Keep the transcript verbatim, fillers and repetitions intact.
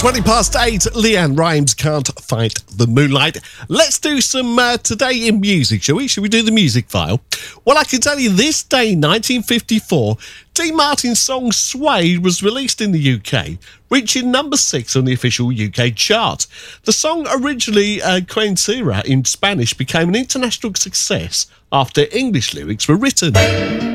twenty past eight, Leanne Rimes, Can't Fight the Moonlight. Let's do some uh, Today in Music, shall we? Shall we do the music file? Well, I can tell you this day, nineteen fifty-four, Dean Martin's song Suede was released in the U K, reaching number six on the official U K chart. The song, originally uh, Quencera in Spanish, became an international success after English lyrics were written.